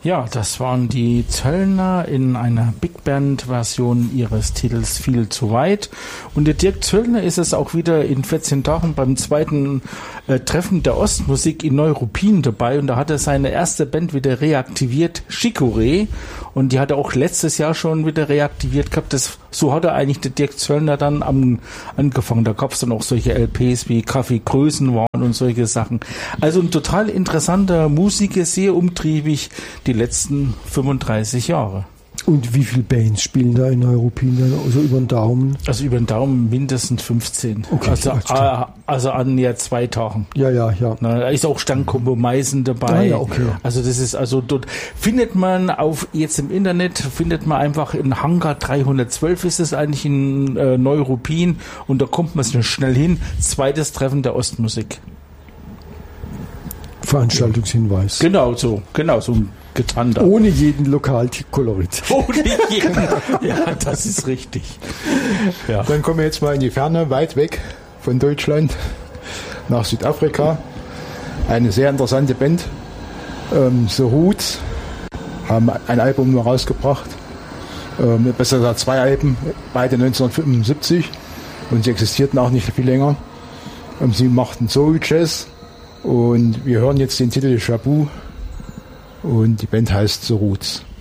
Ja, das waren die Zöllner in einer Big Band-Version ihres Titels Viel zu weit. Und der Dirk Zöllner ist es auch wieder in 14 Tagen beim zweiten Treffen der Ostmusik in Neuruppin dabei. Und da hat er seine erste Band wieder reaktiviert, Chicorée. Und die hat er auch letztes Jahr schon wieder reaktiviert gehabt. So hat er eigentlich der Dirk Zöllner dann angefangen. Da gab es dann auch solche LPs wie Kaffee Größenwahn und solche Sachen. Also ein total interessanter Musiker, sehr umtriebig die letzten 35 Jahre. Und wie viele Bands spielen da in Neuruppin dann? Also über den Daumen? Also über den Daumen mindestens 15. Okay, also an 2 Tagen. Ja. Da ist auch Sternkombo Meißen dabei. Ja, okay. Also das ist dort findet man jetzt im Internet, findet man einfach in Hangar 312 ist es eigentlich in Neuruppin und da kommt man schnell hin. Zweites Treffen der Ostmusik. Veranstaltungshinweis. Genau so getan. Ohne jeden Lokalkolorit. Ohne jeden. Ja, das ist richtig. Ja. Dann kommen wir jetzt mal in die Ferne, weit weg von Deutschland, nach Südafrika. Eine sehr interessante Band. The Roots haben ein Album nur rausgebracht. Besser gesagt 2 Alben, beide 1975. Und sie existierten auch nicht viel länger. Sie machten Soul Jazz. Und wir hören jetzt den Titel Shabu. Und die Band heißt The Roots.